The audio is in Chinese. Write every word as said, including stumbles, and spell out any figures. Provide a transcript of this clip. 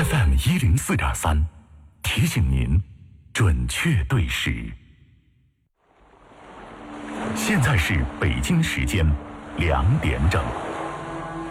F M 一零四点三，提醒您准确对时。现在是北京时间两点整。